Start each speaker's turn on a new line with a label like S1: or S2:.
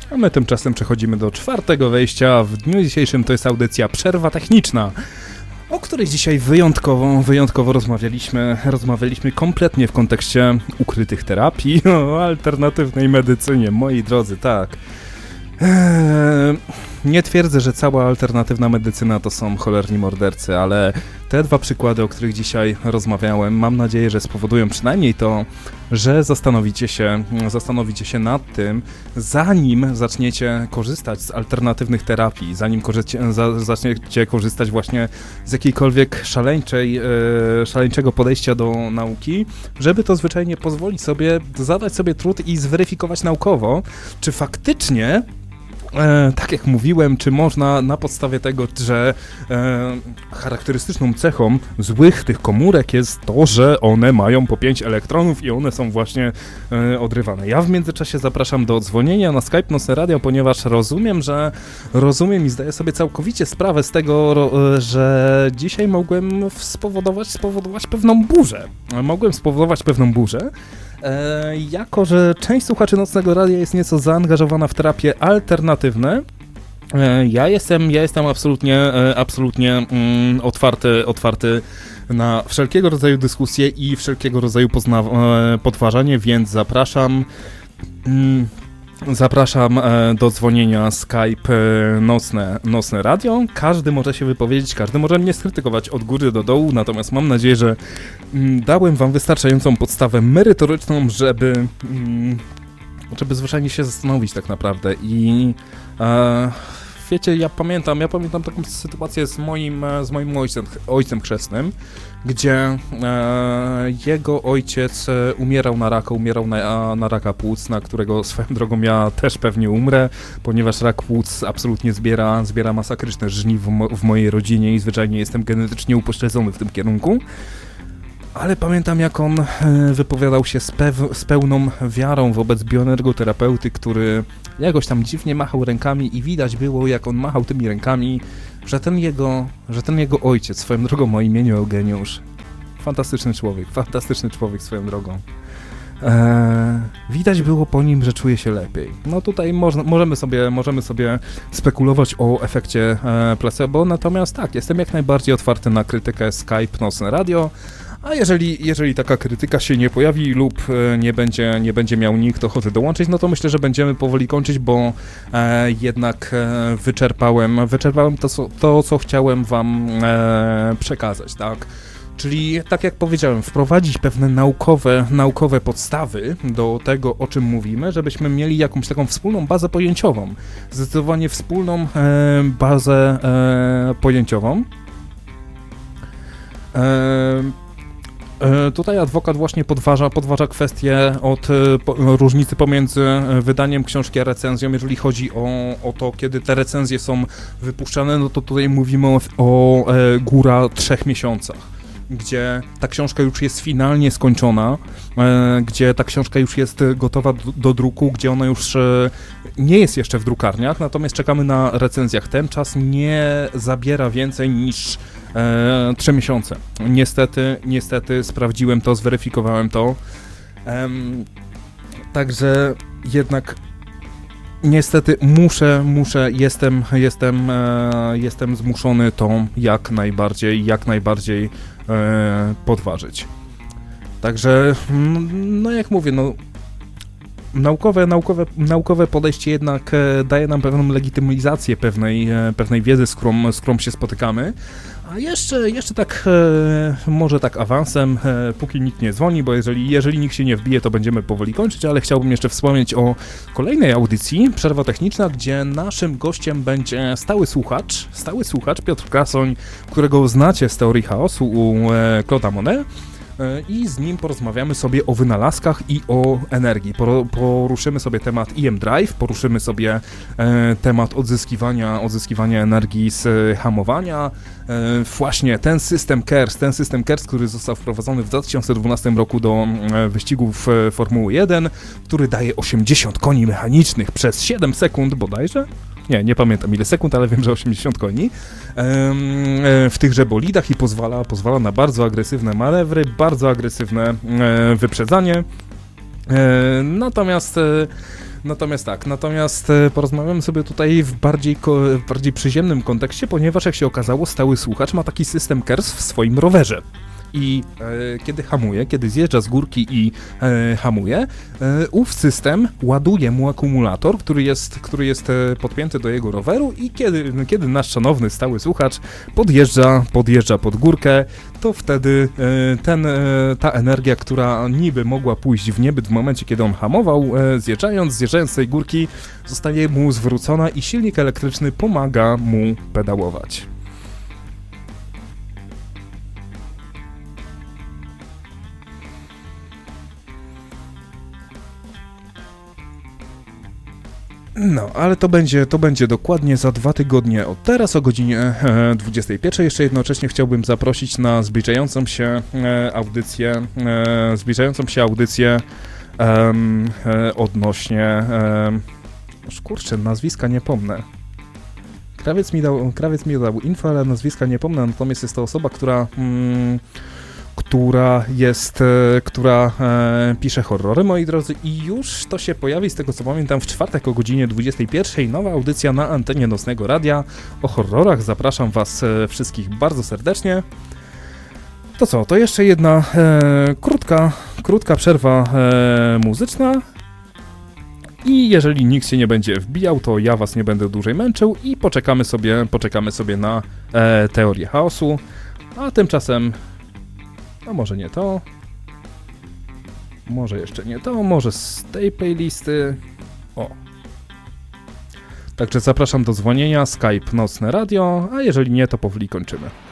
S1: A my tymczasem przechodzimy do czwartego wejścia. W dniu dzisiejszym to jest audycja Przerwa Techniczna, o której dzisiaj wyjątkowo rozmawialiśmy kompletnie w kontekście ukrytych terapii, o alternatywnej medycynie, moi drodzy, tak. Nie twierdzę, że cała alternatywna medycyna to są cholerni mordercy, ale te dwa przykłady, o których dzisiaj rozmawiałem, mam nadzieję, że spowodują przynajmniej to, że zastanowicie się nad tym, zanim zaczniecie korzystać z alternatywnych terapii, zanim zaczniecie korzystać właśnie z jakiejkolwiek szaleńczego podejścia do nauki, żeby to zwyczajnie pozwolić sobie, zadać sobie trud i zweryfikować naukowo, czy faktycznie tak jak mówiłem, czy można na podstawie tego, że charakterystyczną cechą złych tych komórek jest to, że one mają po 5 elektronów i one są właśnie odrywane. Ja w międzyczasie zapraszam do dzwonienia na Skype Nocne Radio, ponieważ rozumiem i zdaję sobie całkowicie sprawę z tego, że dzisiaj mogłem spowodować pewną burzę. Jako że część słuchaczy Nocnego Radia jest nieco zaangażowana w terapie alternatywne, ja jestem absolutnie otwarty na wszelkiego rodzaju dyskusje i wszelkiego rodzaju podważanie, więc zapraszam do dzwonienia Skype Nocne Radio. Każdy może się wypowiedzieć, każdy może mnie skrytykować od góry do dołu, natomiast mam nadzieję, że dałem wam wystarczającą podstawę merytoryczną, żeby zwyczajnie się zastanowić tak naprawdę i wiecie, ja pamiętam taką sytuację z moim ojcem chrzestnym, gdzie jego ojciec umierał na raka płuc, na którego swoją drogą ja też pewnie umrę, ponieważ rak płuc absolutnie zbiera masakryczne żniw w mojej rodzinie i zwyczajnie jestem genetycznie upośledzony w tym kierunku. Ale pamiętam, jak on wypowiadał się z pełną wiarą wobec bioenergoterapeuty, który jakoś tam dziwnie machał rękami i widać było, jak on machał tymi rękami, że ten jego ojciec, swoją drogą o imieniu Eugeniusz, fantastyczny człowiek swoją drogą. Widać było po nim, że czuje się lepiej. No tutaj możemy sobie spekulować o efekcie placebo, natomiast tak, jestem jak najbardziej otwarty na krytykę Skype Nocne Radio. A jeżeli taka krytyka się nie pojawi lub nie będzie miał nikt ochoty dołączyć, no to myślę, że będziemy powoli kończyć, bo jednak wyczerpałem to, co chciałem wam przekazać, tak? Czyli, tak jak powiedziałem, wprowadzić pewne naukowe podstawy do tego, o czym mówimy, żebyśmy mieli jakąś taką wspólną bazę pojęciową. Zdecydowanie wspólną bazę pojęciową. Tutaj adwokat właśnie podważa kwestię różnicy pomiędzy wydaniem książki a recenzją. Jeżeli chodzi o to, kiedy te recenzje są wypuszczane, no to tutaj mówimy o góra 3 miesiącach, gdzie ta książka już jest finalnie skończona, gdzie ta książka już jest gotowa do druku, gdzie ona już nie jest jeszcze w drukarniach, natomiast czekamy na recenzjach. Ten czas nie zabiera więcej niż 3 miesiące. Niestety sprawdziłem to, zweryfikowałem to. Także jednak niestety jestem zmuszony to jak najbardziej podważyć. Także, no jak mówię, no naukowe podejście jednak daje nam pewną legitymizację pewnej wiedzy, z którą się spotykamy. A jeszcze tak, może tak awansem, póki nikt nie dzwoni, bo jeżeli nikt się nie wbije, to będziemy powoli kończyć, ale chciałbym jeszcze wspomnieć o kolejnej audycji, Przerwa Techniczna, gdzie naszym gościem będzie stały słuchacz Piotr Krasoń, którego znacie z Teorii Chaosu u Claude'a Monet. I z nim porozmawiamy sobie o wynalazkach i o energii. Poruszymy sobie temat EM Drive, poruszymy sobie temat odzyskiwania energii z hamowania. Właśnie ten system KERS, który został wprowadzony w 2012 roku do wyścigów Formuły 1, który daje 80 koni mechanicznych przez 7 sekund bodajże. Nie pamiętam ile sekund, ale wiem, że 80 koni w tychże bolidach i pozwala na bardzo agresywne manewry, bardzo agresywne wyprzedzanie. Natomiast porozmawiamy sobie tutaj w bardziej przyziemnym kontekście, ponieważ jak się okazało, stały słuchacz ma taki system KERS w swoim rowerze. I kiedy hamuje, kiedy zjeżdża z górki i hamuje, ów system ładuje mu akumulator, który jest podpięty do jego roweru i kiedy nasz szanowny stały słuchacz podjeżdża pod górkę, to wtedy ta energia, która niby mogła pójść w niebyt w momencie, kiedy on hamował, zjeżdżając z tej górki, zostaje mu zwrócona i silnik elektryczny pomaga mu pedałować. No, ale to będzie dokładnie za 2 tygodnie od teraz o godzinie 21. Jeszcze jednocześnie chciałbym zaprosić na zbliżającą się audycję odnośnie... kurczę, nazwiska nie pomnę. Krawiec mi dał info, ale nazwiska nie pomnę, natomiast jest to osoba, która pisze horrory, moi drodzy, i już to się pojawi, z tego co pamiętam, w czwartek o godzinie 21. Nowa audycja na antenie Nocnego Radia o horrorach. Zapraszam was wszystkich bardzo serdecznie. To co, to jeszcze jedna krótka przerwa muzyczna. I jeżeli nikt się nie będzie wbijał, to ja was nie będę dłużej męczył i poczekamy sobie na teorię chaosu, a tymczasem a może nie to, może jeszcze nie to, może z tej playlisty, Także zapraszam do dzwonienia, Skype Nocne Radio, a jeżeli nie, to powoli kończymy.